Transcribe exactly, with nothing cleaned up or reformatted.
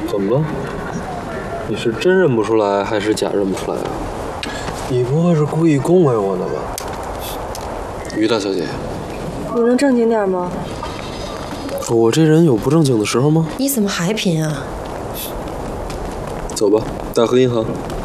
怎么了？你是真认不出来，还是假认不出来啊？你不会是故意恭维我的吧？于大小姐， 你能正经点吗？ 我这人有不正经的时候吗？ 你怎么还贫啊？ 走吧，大和银行。